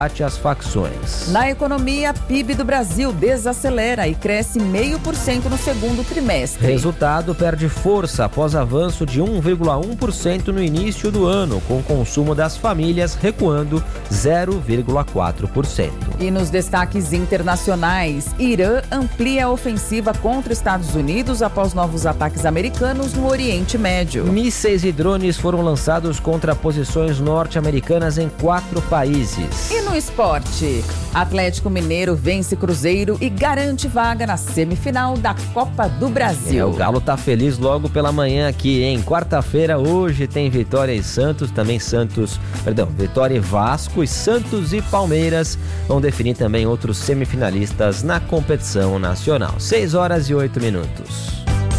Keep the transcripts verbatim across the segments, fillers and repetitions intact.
as facções. Na economia, P I B do Brasil desacelera e cresce zero vírgula cinco por cento no segundo trimestre. Resultado perde força após avanço de um vírgula um por cento no início do ano, com o consumo das famílias recuando zero vírgula quatro por cento. E nos destaques internacionais, Irã amplia a ofensiva contra Estados Unidos após novos ataques americanos no Oriente Médio. Mísseis e drones foram lançados contra posições norte-americanas em quatro países. E no esporte, Atlético Mineiro vence Cruzeiro e garante vaga na semifinal da Copa do Brasil. É, o Galo tá feliz logo pela manhã aqui, hein? Quarta-feira, hoje tem Vitória e Santos, também Santos, perdão, Vitória e Vasco, e Santos e Palmeiras vão definir também outros semifinalistas na competição nacional. seis horas e oito minutos.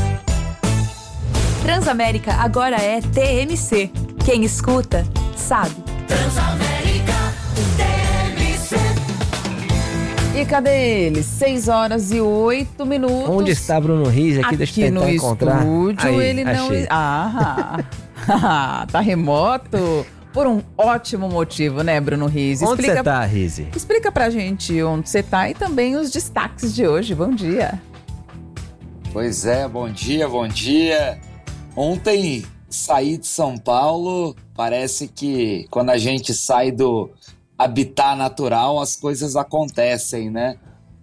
Transamérica agora é T M C. Quem escuta, sabe. Transamérica, T M C. E cadê ele? seis horas e oito minutos. Onde está Bruno Riz aqui? Aqui Deixa eu tentar no encontrar. Estúdio, Aí, ele não... achei. Ah, tá remoto? Por um ótimo motivo, né, Bruno Riz? Onde você tá, Riz? Explica pra gente onde você tá e também os destaques de hoje. Bom dia. Pois é, bom dia, bom dia. Ontem saí de São Paulo, parece que quando a gente sai do habitat natural, as coisas acontecem, né?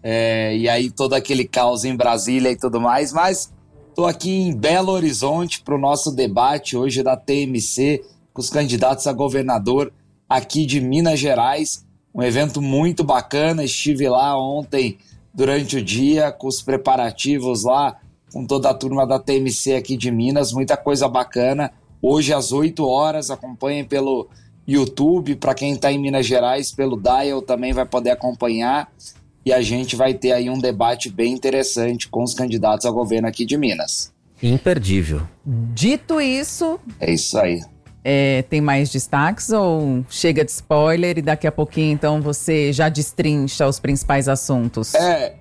É, e aí todo aquele caos em Brasília e tudo mais, mas tô aqui em Belo Horizonte para o nosso debate hoje da T M C com os candidatos a governador aqui de Minas Gerais, um evento muito bacana. Estive lá ontem durante o dia com os preparativos lá, com toda a turma da T M C aqui de Minas, muita coisa bacana. Hoje às oito horas, acompanhem pelo YouTube, para quem está em Minas Gerais, pelo Dial também vai poder acompanhar, e a gente vai ter aí um debate bem interessante com os candidatos ao governo aqui de Minas. Imperdível. Dito isso... É isso aí. É, tem mais destaques ou chega de spoiler e daqui a pouquinho então você já destrincha os principais assuntos? É,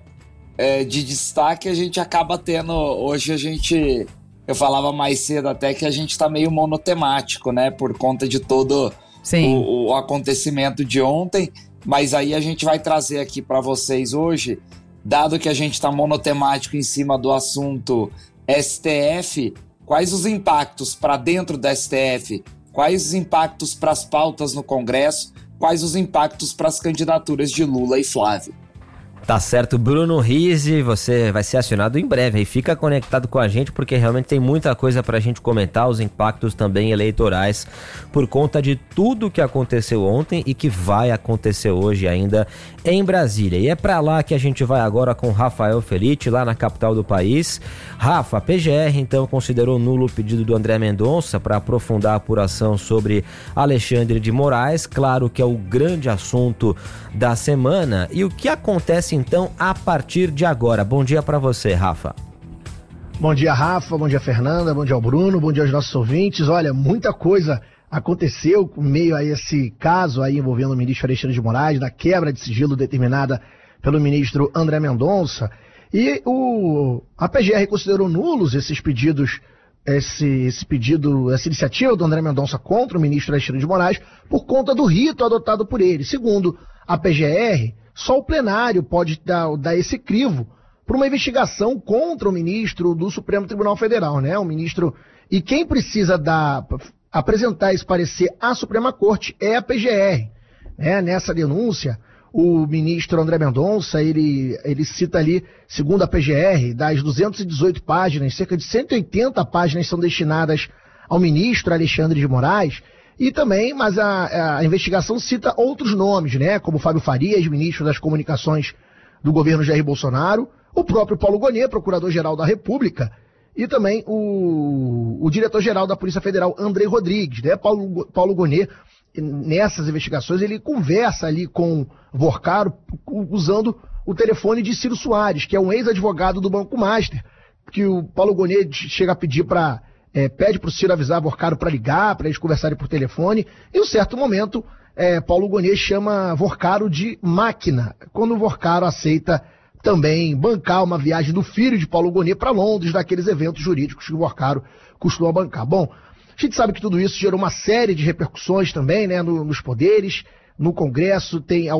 é de destaque a gente acaba tendo, hoje a gente, eu falava mais cedo até que a gente tá meio monotemático, né, por conta de todo o, o acontecimento de ontem, mas aí a gente vai trazer aqui para vocês hoje, dado que a gente tá monotemático em cima do assunto S T F, quais os impactos para dentro da S T F, quais os impactos para as pautas no Congresso, quais os impactos para as candidaturas de Lula e Flávio. Tá certo, Bruno Riz, você vai ser acionado em breve, aí fica conectado com a gente porque realmente tem muita coisa pra gente comentar, os impactos também eleitorais por conta de tudo que aconteceu ontem e que vai acontecer hoje ainda em Brasília. E é pra lá que a gente vai agora com Rafael Felitti, lá na capital do país. Rafa, a P G R então considerou nulo o pedido do André Mendonça para aprofundar a apuração sobre Alexandre de Moraes, claro que é o grande assunto da semana. E o que acontece então a partir de agora? Bom dia para você, Rafa. Bom dia, Rafa, bom dia, Fernanda, bom dia ao Bruno, bom dia aos nossos ouvintes. Olha, muita coisa aconteceu com meio a esse caso aí envolvendo o ministro Alexandre de Moraes, da quebra de sigilo determinada pelo ministro André Mendonça. E o, a P G R considerou nulos esses pedidos, esse, esse pedido, essa iniciativa do André Mendonça contra o ministro Alexandre de Moraes por conta do rito adotado por ele. Segundo a P G R, só o plenário pode dar, dar esse crivo para uma investigação contra o ministro do Supremo Tribunal Federal, né? O ministro, e quem precisa dar, apresentar esse parecer à Suprema Corte é a P G R, né? Nessa denúncia, o ministro André Mendonça, ele, ele cita ali, segundo a P G R, das duzentas e dezoito páginas, cerca de cento e oitenta páginas são destinadas ao ministro Alexandre de Moraes. E também, mas a, a investigação cita outros nomes, né? Como Fábio Farias, ministro das Comunicações do governo Jair Bolsonaro, o próprio Paulo Gonet, procurador-geral da República, e também o, o diretor-geral da Polícia Federal, André Rodrigues, né? Paulo, Paulo Gonet, nessas investigações, ele conversa ali com Vorcaro usando o telefone de Ciro Soares, que é um ex-advogado do Banco Master, que o Paulo Gonet chega a pedir para... É, pede para o Ciro avisar Vorcaro para ligar, para eles conversarem por telefone, e em um certo momento é, Paulo Gonet chama Vorcaro de máquina, quando o Vorcaro aceita também bancar uma viagem do filho de Paulo Gonet para Londres, daqueles eventos jurídicos que o Vorcaro costuma bancar. Bom, a gente sabe que tudo isso gerou uma série de repercussões também, né, no, nos poderes. no Congresso, tem